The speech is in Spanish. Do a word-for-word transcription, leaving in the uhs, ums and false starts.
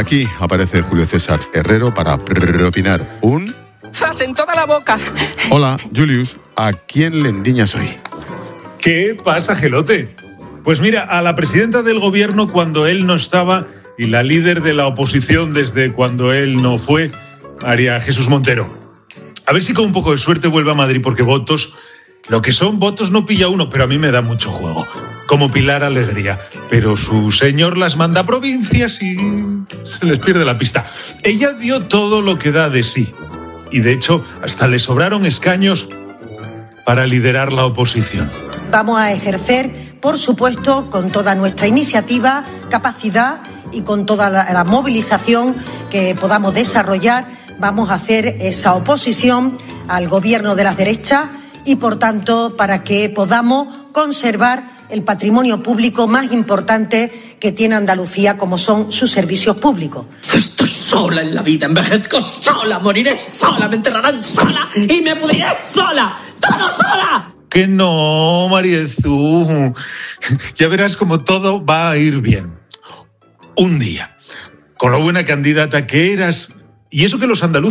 aquí aparece Julio César Herrero para opinar un... ¡Zas en toda la boca! Hola, Julius, ¿a quién le endiñas hoy? ¿Qué pasa, Gelote? Pues mira, a la presidenta del gobierno cuando él no estaba y la líder de la oposición desde cuando él no fue, María Jesús Montero. A ver si con un poco de suerte vuelve a Madrid, porque votos, lo que son votos no pilla uno, pero a mí me da mucho juego. Como Pilar Alegría. Pero su señor las manda a provincias y se les pierde la pista. Ella dio todo lo que da de sí. Y de hecho, hasta le sobraron escaños para liderar la oposición. Vamos a ejercer, por supuesto, con toda nuestra iniciativa, capacidad y con toda la, la movilización que podamos desarrollar, vamos a hacer esa oposición al gobierno de las derechas y, por tanto, para que podamos conservar el patrimonio público más importante que tiene Andalucía, como son sus servicios públicos. Estoy sola en la vida, envejezco sola, moriré sola, me enterrarán sola y me pudriré sola, todo sola. Que no, Mariezú. Ya verás como todo va a ir bien. Un día, con lo buena candidata que eras, y eso que los andaluces